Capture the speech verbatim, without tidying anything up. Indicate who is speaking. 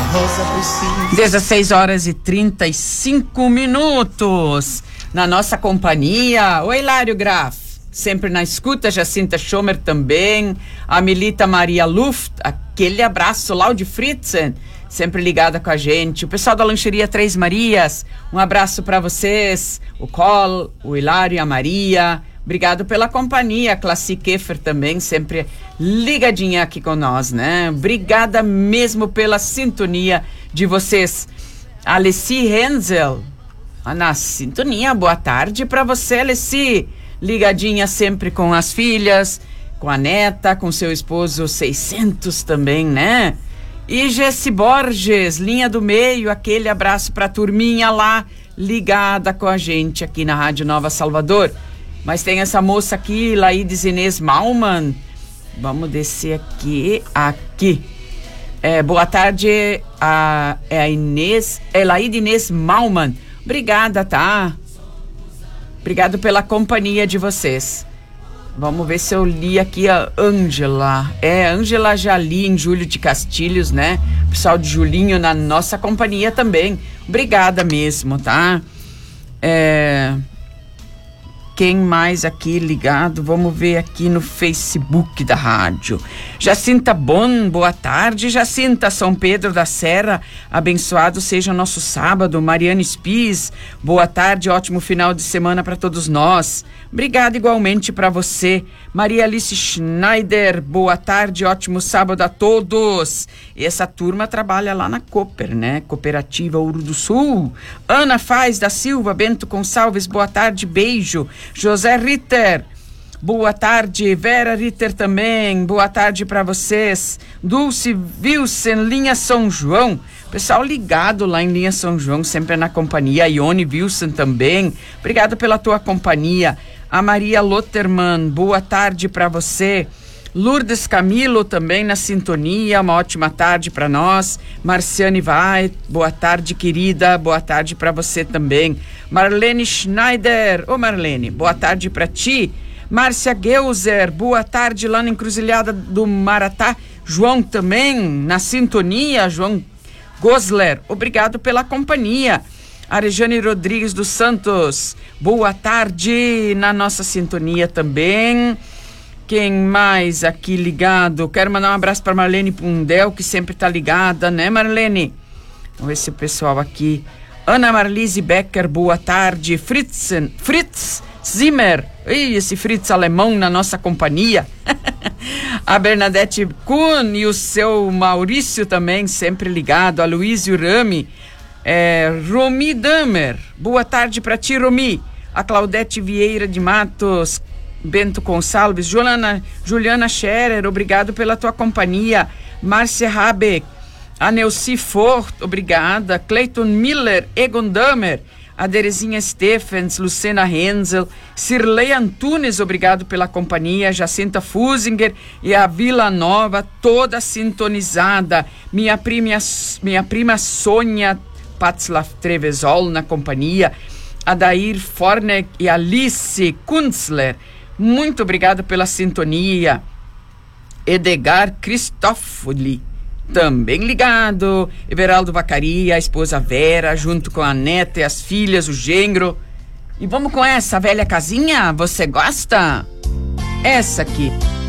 Speaker 1: dezesseis horas e trinta e cinco minutos. Na nossa companhia, o Hilário Graf, sempre na escuta, Jacinta Schomer também, a Milita Maria Luft, aquele abraço, Laude Fritzen, sempre ligada com a gente, o pessoal da Lancheria Três Marias, um abraço para vocês, o Col, o Hilário e a Maria, obrigado pela companhia, a Classi Keffer também, sempre ligadinha aqui com nós, né? Obrigada mesmo pela sintonia de vocês. Alessi Hensel, na sintonia, boa tarde para você, Alessi, ligadinha sempre com as filhas, com a neta, com seu esposo seiscentos também, né? E Jessi Borges, linha do meio, aquele abraço pra turminha lá, ligada com a gente aqui na Rádio Nova Salvador. Mas tem essa moça aqui, Laides Inês Malman. Vamos descer aqui, aqui. É, boa tarde, a, é a Inês, é Laide Inês Malman. Obrigada, tá? Obrigado pela companhia de vocês. Vamos ver se eu li aqui a Ângela. É, Ângela já li em Júlio de Castilhos, né? Pessoal de Julinho na nossa companhia também. Obrigada mesmo, tá? É... Quem mais aqui ligado? Vamos ver aqui no Facebook da rádio. Jacinta Bon, boa tarde. Jacinta, São Pedro da Serra, abençoado seja o nosso sábado. Mariana Spies, boa tarde, ótimo final de semana para todos nós. Obrigada igualmente para você. Maria Alice Schneider, boa tarde, ótimo sábado a todos. E essa turma trabalha lá na Cooper, né? Cooperativa Ouro do Sul. Ana Faz da Silva, Bento Gonçalves, boa tarde, beijo. José Ritter, boa tarde. Vera Ritter também, boa tarde para vocês. Dulce Wilson, linha São João, pessoal ligado lá em linha São João, sempre na companhia. Ione Wilson também, obrigado pela tua companhia. A Maria Lotterman, boa tarde para você. Lourdes Camilo também na sintonia, uma ótima tarde para nós. Marciane Vai, boa tarde, querida, boa tarde para você também. Marlene Schneider, ô Marlene, boa tarde para ti. Márcia Geuser, boa tarde lá na Encruzilhada do Maratá. João também na sintonia, João Gosler, obrigado pela companhia. Arejane Rodrigues dos Santos, boa tarde na nossa sintonia também. Quem mais aqui ligado? Quero mandar um abraço para Marlene Pundel, que sempre tá ligada, né, Marlene? Vamos ver se o pessoal aqui. Ana Marlise Becker, boa tarde. Fritzen, Fritz Zimmer, Ih, esse Fritz alemão na nossa companhia. A Bernadette Kuhn e o seu Maurício também, sempre ligado. A Luísio Rami. É, Romi Damer, boa tarde para ti, Romi. A Claudete Vieira de Matos, Bento Gonçalves, Juliana, Juliana Scherer, obrigado pela tua companhia. Márcia Rabeck, a Neuci Fort, obrigada. Cleiton Miller, Egon Damer, a Terezinha Stephens, Lucena Hensel, Cirlei Antunes, obrigado pela companhia. Jacinta Fusinger e a Vila Nova, toda sintonizada. Minha prima, minha prima Sônia Patzlaff Trevesol na companhia, Adair Forneck e Alice Kunzler, muito obrigado pela sintonia. Edgar Cristófoli, também ligado. Everaldo Vacaria, a esposa Vera, junto com a neta e as filhas, o genro. E vamos com essa velha casinha, você gosta? Essa aqui.